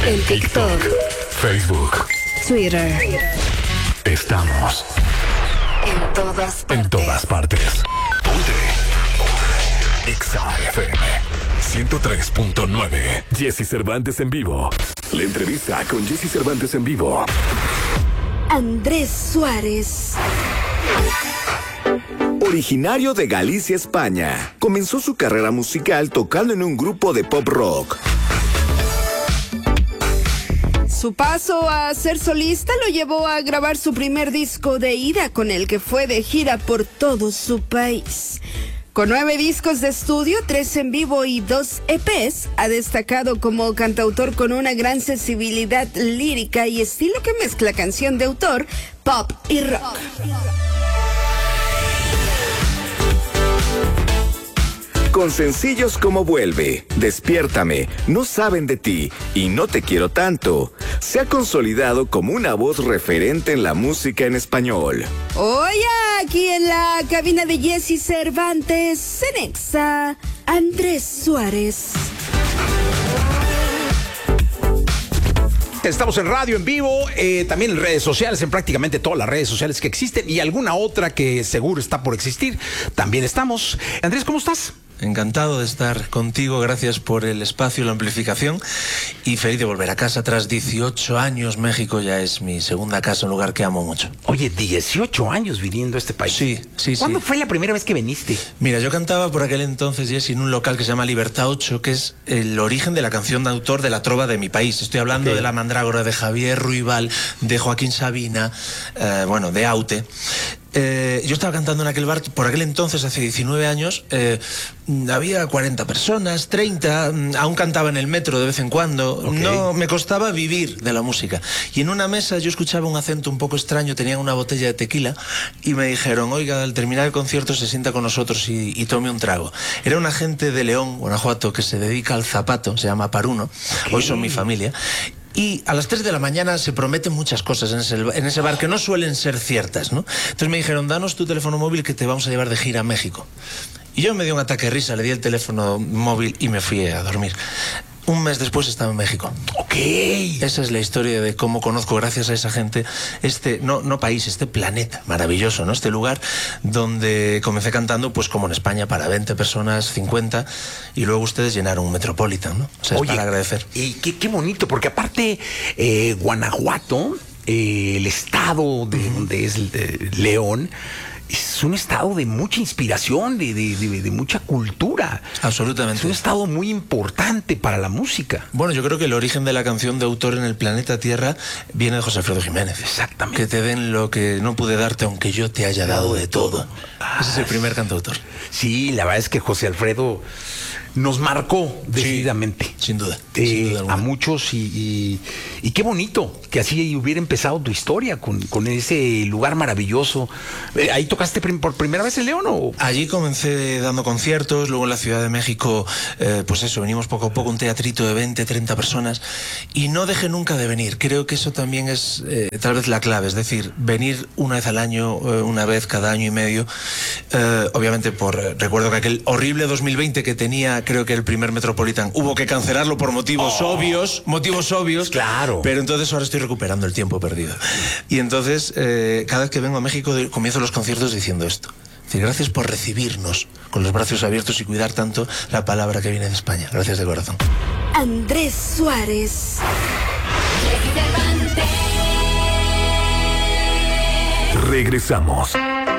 En TikTok, Facebook, Twitter. Estamos En todas partes. Ponte. Exa FM 103.9. Jesse Cervantes en vivo. La entrevista con Jesse Cervantes en vivo. Andrés Suárez. Originario de Galicia, España, comenzó su carrera musical tocando en un grupo de pop rock. Su paso a ser solista lo llevó a grabar su primer disco de ida, con el que fue de gira por todo su país. Con 9 discos de estudio, 3 en vivo y 2 EPs, ha destacado como cantautor con una gran sensibilidad lírica y estilo que mezcla canción de autor, pop y rock. Con sencillos como Vuelve, Despiértame, No saben de ti y No te quiero tanto, se ha consolidado como una voz referente en la música en español. Hoy aquí en la cabina de Jesse Cervantes, en Exa, Andrés Suárez. Estamos en radio, en vivo, también en redes sociales, en prácticamente todas las redes sociales que existen y alguna otra que seguro está por existir. También estamos. Andrés, ¿cómo estás? Encantado de estar contigo, gracias por el espacio, la amplificación y feliz de volver a casa tras 18 años. México ya es mi segunda casa, un lugar que amo mucho. Oye, 18 años viviendo a este país. Sí. ¿Cuándo fue la primera vez que viniste? Mira, yo cantaba por aquel entonces, Jessy, en un local que se llama Libertad 8, que es el origen de la canción de autor de la trova de mi país. Estoy hablando de La Mandrágora, de Javier Ruibal, de Joaquín Sabina, de Aute. Yo estaba cantando en aquel bar, por aquel entonces, hace 19 años, había 40 personas, 30, aún cantaba en el metro de vez en cuando. Okay. No, me costaba vivir de la música. Y en una mesa yo escuchaba un acento un poco extraño, tenían una botella de tequila y me dijeron, oiga, al terminar el concierto se sienta con nosotros y tome un trago. Era una gente de León, Guanajuato, que se dedica al zapato, se llama Paruno, okay. Hoy son mi familia. Y a las 3 de la mañana se prometen muchas cosas en ese bar que no suelen ser ciertas, ¿no? Entonces me dijeron, danos tu teléfono móvil que te vamos a llevar de gira a México. Y yo me dio un ataque de risa, le di el teléfono móvil y me fui a dormir. Un mes después estaba en México. Ok. Esa es la historia de cómo conozco, gracias a esa gente, no país, este planeta maravilloso, ¿no? Este lugar donde comencé cantando, pues como en España, para 20 personas, 50, y luego ustedes llenaron un Metropolitan, ¿no? O sea, oye, es para agradecer. Y qué bonito, porque aparte, Guanajuato, el estado de donde es León, es un estado de mucha inspiración, de mucha cultura. Absolutamente. Es un estado muy importante para la música. Bueno, yo creo que el origen de la canción de autor en el planeta Tierra viene de José Alfredo Jiménez. Exactamente. Que te den lo que no pude darte aunque yo te haya dado de todo. Ese es el primer cantautor. Sí, la verdad es que José Alfredo nos marcó decididamente. Sí, sin duda. A muchos y qué bonito que así hubiera empezado tu historia con ese lugar maravilloso. ¿Ahí tocaste por primera vez en León o...? Allí comencé dando conciertos, luego en la Ciudad de México, pues eso, venimos poco a poco, un teatrito de 20, 30 personas y no dejé nunca de venir. Creo que eso también es tal vez la clave, es decir, venir una vez al año, una vez cada año y medio. Obviamente recuerdo que aquel horrible 2020 que tenía, creo que el primer Metropolitan, hubo que cancelarlo por motivos obvios. Claro. Pero entonces ahora estoy recuperando el tiempo perdido. Y entonces, cada vez que vengo a México, comienzo los conciertos diciendo esto. Es decir, gracias por recibirnos con los brazos abiertos y cuidar tanto la palabra que viene de España. Gracias de corazón. Andrés Suárez. Regresamos.